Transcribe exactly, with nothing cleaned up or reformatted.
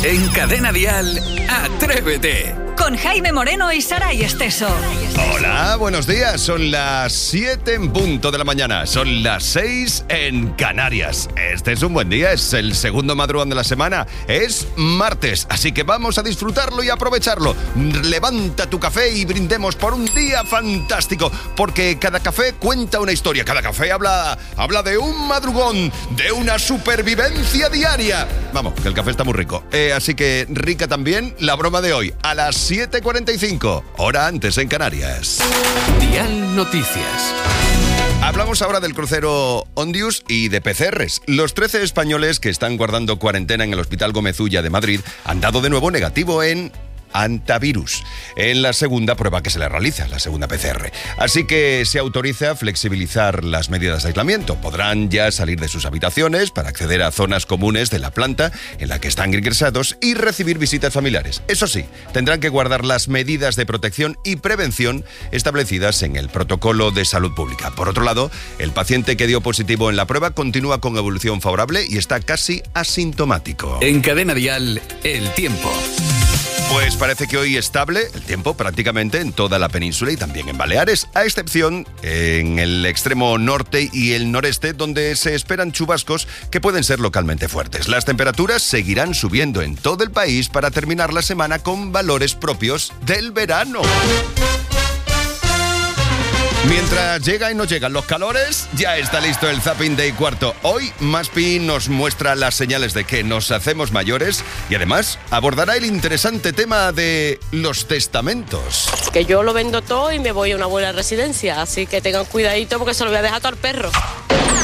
En Cadena Dial, Atrévete. Con Jaime Moreno y Saray Esteso. Hola, buenos días. Son las siete en punto de la mañana. Son las seis en Canarias. Este es un buen día, es el segundo madrugón de la semana. Es martes, así que vamos a disfrutarlo y aprovecharlo. Levanta tu café y brindemos por un día fantástico, porque cada café cuenta una historia. Cada café habla, habla de un madrugón, de una supervivencia diaria. Vamos, que el café está muy rico. Eh, así que rica también la broma de hoy, a las siete cuarenta y cinco, hora antes en Canarias. Dial Noticias. Hablamos ahora del crucero Ondius y de P C Rs. Los trece españoles que están guardando cuarentena en el Hospital Gómez Ulla de Madrid han dado de nuevo negativo en antivirus en la segunda prueba que se le realiza, la segunda P C R. Así que se autoriza a flexibilizar las medidas de aislamiento. Podrán ya salir de sus habitaciones para acceder a zonas comunes de la planta en la que están ingresados y recibir visitas familiares. Eso sí, tendrán que guardar las medidas de protección y prevención establecidas en el protocolo de salud pública. Por otro lado, el paciente que dio positivo en la prueba continúa con evolución favorable y está casi asintomático. En Cadena Dial, el tiempo. Pues parece que hoy estable el tiempo prácticamente en toda la península y también en Baleares, a excepción en el extremo norte y el noreste, donde se esperan chubascos que pueden ser localmente fuertes. Las temperaturas seguirán subiendo en todo el país para terminar la semana con valores propios del verano. Mientras llega y no llegan los calores, ya está listo el Zapping de Cuarto. Hoy, Maspi nos muestra las señales de que nos hacemos mayores y además abordará el interesante tema de los testamentos. Que yo lo vendo todo y me voy a una buena residencia, así que tengan cuidadito porque se lo voy a dejar todo al perro.